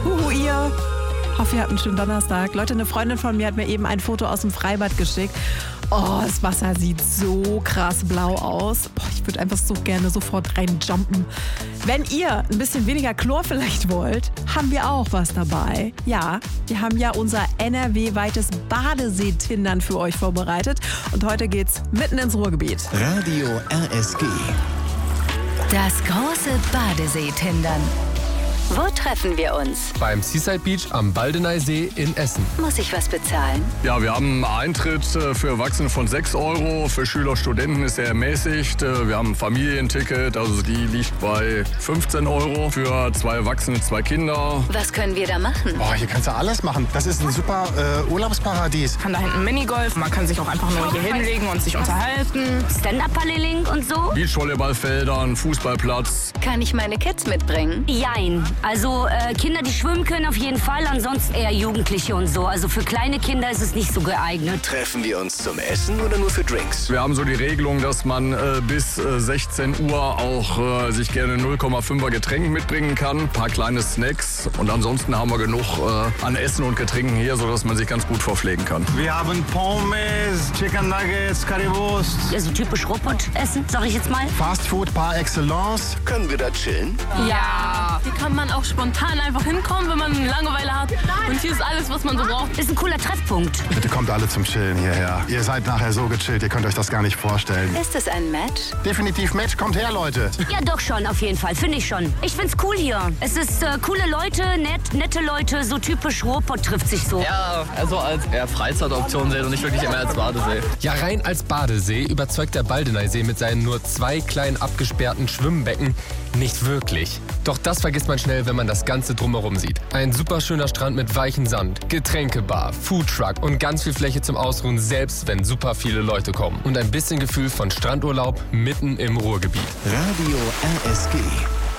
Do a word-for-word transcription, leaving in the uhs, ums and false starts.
Huhu, ihr. Hoffe, ihr habt einen schönen Donnerstag. Leute, eine Freundin von mir hat mir eben ein Foto aus dem Freibad geschickt. Oh, das Wasser sieht so krass blau aus. Boah, ich würde einfach so gerne sofort reinjumpen. Wenn ihr ein bisschen weniger Chlor vielleicht wollt, haben wir auch was dabei. Ja, wir haben ja unser N R W-weites Badesee-Tindern für euch vorbereitet. Und heute geht's mitten ins Ruhrgebiet. Radio R S G. Das große Badesee-Tindern. Wo treffen wir uns? Beim Seaside Beach am Baldeneysee in Essen. Muss ich was bezahlen? Ja, wir haben einen Eintritt für Erwachsene von sechs Euro. Für Schüler, Studenten ist er ermäßigt. Wir haben ein Familienticket, also die liegt bei fünfzehn Euro. Für zwei Erwachsene, zwei Kinder. Was können wir da machen? Boah, hier kannst du alles machen. Das ist ein super äh, Urlaubsparadies. Man kann da hinten Minigolf, man kann sich auch einfach nur hier hinlegen und sich unterhalten. Stand-Up-Paddling und so? Beachvolleyballfeldern, Fußballplatz. Kann ich meine Kids mitbringen? Jein. Also äh, Kinder, die schwimmen können auf jeden Fall, ansonsten eher Jugendliche und so. Also für kleine Kinder ist es nicht so geeignet. Treffen wir uns zum Essen oder nur für Drinks? Wir haben so die Regelung, dass man äh, bis äh, sechzehn Uhr auch äh, sich gerne null Komma fünfer Getränke mitbringen kann. Ein paar kleine Snacks und ansonsten haben wir genug äh, an Essen und Getränken hier, sodass man sich ganz gut verpflegen kann. Wir haben Pommes, Chicken Nuggets, Currywurst. Also typisch Ruhrpott-Essen, sag ich jetzt mal. Fast Food par excellence. Können wir da chillen? Ja, hier kann man auch spontan einfach hinkommen, wenn man Langeweile hat. Und hier ist alles, was man so braucht. Ist ein cooler Treffpunkt. Bitte kommt alle zum Chillen hierher. Ihr seid nachher so gechillt, ihr könnt euch das gar nicht vorstellen. Ist es ein Match? Definitiv Match, kommt her, Leute. Ja, doch schon, auf jeden Fall, finde ich schon. Ich find's cool hier. Es ist äh, coole Leute, nett, nette Leute, so typisch Ruhrpott trifft sich so. Ja, also als eher Freizeitoption sehen und nicht wirklich immer als Badesee. Ja, rein als Badesee überzeugt der Baldeneysee mit seinen nur zwei kleinen abgesperrten Schwimmbecken nicht wirklich. Doch das vergisst man schnell, wenn man das Ganze drumherum sieht. Ein super schöner Strand mit weichem Sand, Getränkebar, Foodtruck und ganz viel Fläche zum Ausruhen, selbst wenn super viele Leute kommen. Und ein bisschen Gefühl von Strandurlaub mitten im Ruhrgebiet. Radio R S G.